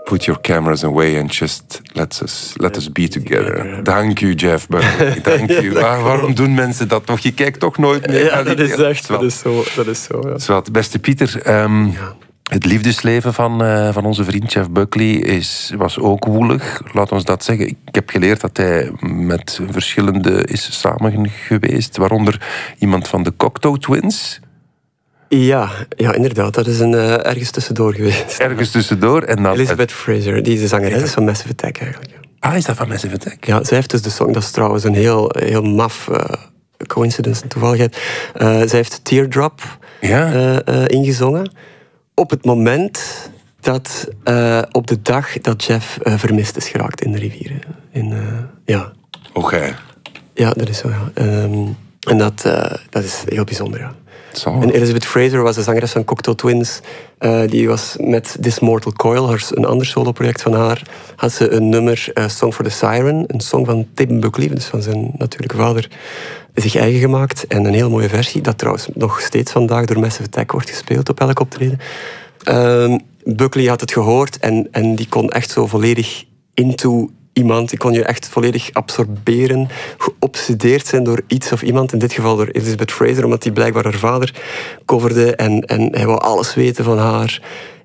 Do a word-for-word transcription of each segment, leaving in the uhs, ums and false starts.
Put your cameras away and just let us, let us be together. Dank u, Jeff Buckley. Dank u. Waar, waarom doen mensen dat nog? Je kijkt toch nooit meer ja, naar die dat is echt, Zwat. dat is zo. Dat is zo ja. Zwat. Beste Pieter, um, ja. het liefdesleven van, uh, van onze vriend Jeff Buckley is, was ook woelig. Laat ons dat zeggen. Ik heb geleerd dat hij met verschillende is samen geweest. Waaronder iemand van de Cocteau Twins. Ja, ja, inderdaad. Dat is een, uh, ergens tussendoor geweest. Ergens tussendoor. En dan Elizabeth Fraser, die is de zangeres is van Massive Attack eigenlijk. Ah, is dat van Massive Attack? Ja, zij heeft dus de song, dat is trouwens een heel, heel maf uh, coincidence, een toevalligheid. Uh, zij heeft Teardrop ja. uh, uh, ingezongen. Op het moment dat, uh, op de dag dat Jeff uh, vermist is geraakt in de rivieren. In, uh, ja. Oké. Okay. Ja, dat is zo, ja. Um, en dat, uh, dat is heel bijzonder, ja. Zo. En Elizabeth Fraser was de zangeres van Cocteau Twins. Uh, die was met This Mortal Coil, haar, een ander soloproject van haar, had ze een nummer, uh, Song for the Siren, een song van Tim Buckley, dus van zijn natuurlijke vader, zich eigen gemaakt. En een heel mooie versie, dat trouwens nog steeds vandaag door Massive Attack wordt gespeeld op elk optreden. Uh, Buckley had het gehoord en, en die kon echt zo volledig into iemand, die kon je echt volledig absorberen, geobsedeerd zijn door iets of iemand, in dit geval door Elizabeth Fraser, omdat hij blijkbaar haar vader coverde en, en hij wou alles weten van haar.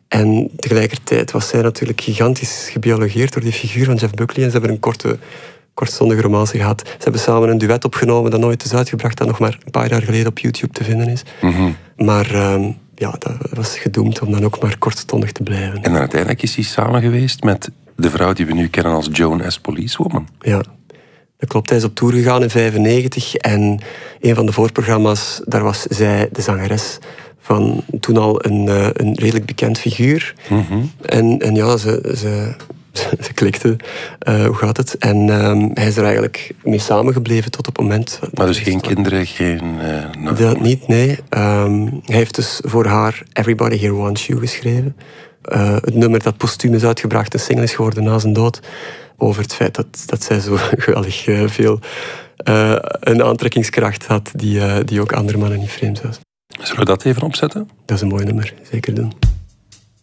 En tegelijkertijd was zij natuurlijk gigantisch gebiologeerd door die figuur van Jeff Buckley en ze hebben een korte, kortstondige romance gehad. Ze hebben samen een duet opgenomen dat nooit is uitgebracht, dat nog maar een paar jaar geleden op YouTube te vinden is. Mm-hmm. Maar um, ja, dat was gedoemd om dan ook maar kortstondig te blijven. En dan uiteindelijk is hij samen geweest met de vrouw die we nu kennen als Joan S. Policewoman. Ja, dat klopt. Hij is op tour gegaan in vijfennegentig en een van de voorprogramma's, daar was zij de zangeres van toen al een, een redelijk bekend figuur. Mm-hmm. En, en ja, ze, ze, ze klikte. Uh, hoe gaat het? En um, hij is er eigenlijk mee samengebleven tot op het moment. Maar dus geen kinderen, geen... Uh, no. Dat niet, nee. Um, hij heeft dus voor haar Everybody Here Wants You geschreven. Uh, het nummer dat postuum is uitgebracht, een single is geworden na zijn dood. Over het feit dat, dat zij zo geweldig uh, veel uh, een aantrekkingskracht had die, uh, die ook andere mannen niet vreemd was. Zullen we dat even opzetten? Dat is een mooi nummer, zeker doen.